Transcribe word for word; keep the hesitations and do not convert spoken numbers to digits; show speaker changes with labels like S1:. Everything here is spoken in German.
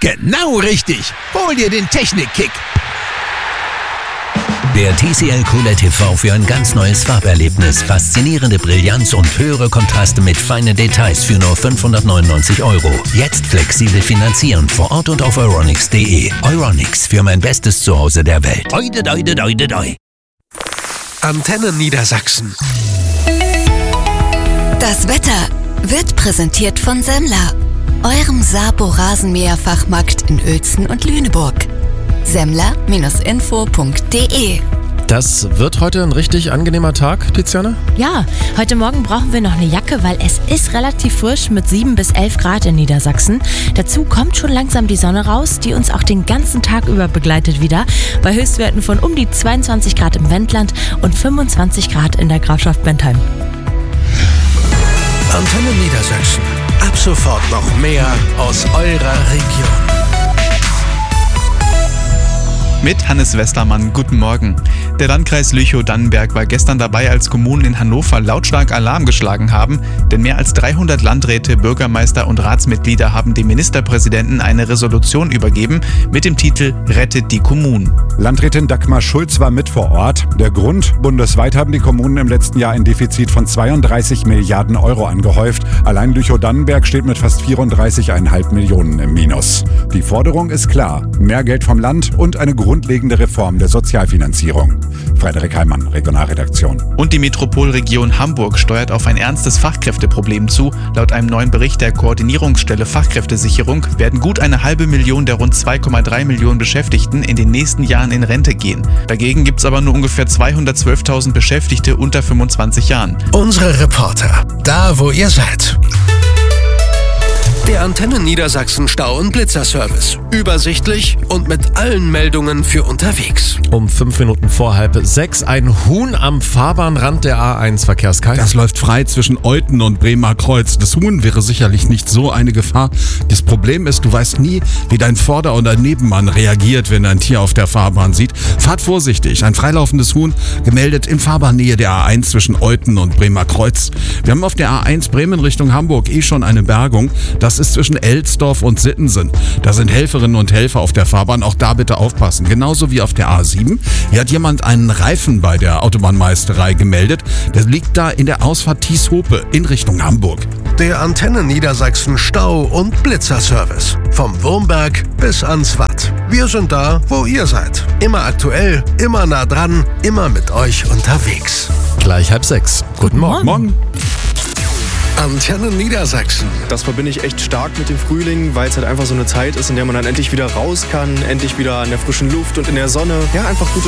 S1: Genau richtig. Hol dir den Technik-Kick.
S2: Der T C L QLED T V für ein ganz neues Farberlebnis. Faszinierende Brillanz und höhere Kontraste mit feinen Details für nur fünfhundertneunundneunzig Euro. Jetzt flexibel finanzieren vor Ort und auf euronics punkt de. Euronics, für mein bestes Zuhause der Welt. Oide, oide, oide, oide.
S3: Antenne Niedersachsen.
S4: Das Wetter wird präsentiert von Semmler, eurem Sabo Rasenmäherfachmarkt in Uelzen und Lüneburg. Semmler Info punkt de.
S5: Das wird heute ein richtig angenehmer Tag, Tiziana?
S6: Ja, heute Morgen brauchen wir noch eine Jacke, weil es ist relativ frisch mit sieben bis elf Grad in Niedersachsen. Dazu kommt schon langsam die Sonne raus, die uns auch den ganzen Tag über begleitet wieder, bei Höchstwerten von um die zweiundzwanzig Grad im Wendland und fünfundzwanzig Grad in der Grafschaft Bentheim.
S3: Antenne Niedersachsen. Ab sofort noch mehr aus eurer Region.
S7: Mit Hannes Westermann, guten Morgen. Der Landkreis Lüchow-Dannenberg war gestern dabei, als Kommunen in Hannover lautstark Alarm geschlagen haben, denn mehr als dreihundert Landräte, Bürgermeister und Ratsmitglieder haben dem Ministerpräsidenten eine Resolution übergeben mit dem Titel Rettet die Kommunen.
S8: Landrätin Dagmar Schulz war mit vor Ort. Der Grund: Bundesweit haben die Kommunen im letzten Jahr ein Defizit von zweiunddreißig Milliarden Euro angehäuft. Allein Lüchow-Dannenberg steht mit fast vierunddreißig Komma fünf Millionen im Minus. Die Forderung ist klar: mehr Geld vom Land und eine grundlegende Reform der Sozialfinanzierung. Frederik Heimann, Regionalredaktion.
S7: Und die Metropolregion Hamburg steuert auf ein ernstes Fachkräfteproblem zu. Laut einem neuen Bericht der Koordinierungsstelle Fachkräftesicherung werden gut eine halbe Million der rund zwei Komma drei Millionen Beschäftigten in den nächsten Jahren in Rente gehen. Dagegen gibt es aber nur ungefähr zweihundertzwölftausend Beschäftigte unter fünfundzwanzig Jahren.
S3: Unsere Reporter, da wo ihr seid. Der Antenne Niedersachsen Stau- und Blitzerservice. Übersichtlich und mit allen Meldungen für unterwegs.
S5: Um fünf Minuten vor halb sechs ein Huhn am Fahrbahnrand der A eins Verkehrskreis.
S9: Das läuft frei zwischen Olten und Bremer Kreuz. Das Huhn wäre sicherlich nicht so eine Gefahr. Das Problem ist, du weißt nie, wie dein Vorder- oder Nebenmann reagiert, wenn er ein Tier auf der Fahrbahn sieht. Fahrt vorsichtig. Ein freilaufendes Huhn gemeldet in Fahrbahnnähe der A eins zwischen Olten und Bremer Kreuz. Wir haben auf der A eins Bremen Richtung Hamburg eh schon eine Bergung. Das ist zwischen Elsdorf und Sittensen. Da sind Helferinnen und Helfer auf der Fahrbahn. Auch da bitte aufpassen. Genauso wie auf der A sieben. Hier hat jemand einen Reifen bei der Autobahnmeisterei gemeldet. Der liegt da in der Ausfahrt Thieshope in Richtung Hamburg.
S3: Der Antenne Niedersachsen Stau- und Blitzerservice. Vom Wurmberg bis ans Watt. Wir sind da, wo ihr seid. Immer aktuell, immer nah dran, immer mit euch unterwegs.
S5: Gleich halb sechs. Guten Morgen.
S9: Morgen.
S3: Antenne Niedersachsen.
S10: Das verbinde ich echt stark mit dem Frühling, weil es halt einfach so eine Zeit ist, in der man dann endlich wieder raus kann, endlich wieder in der frischen Luft und in der Sonne. Ja, einfach gute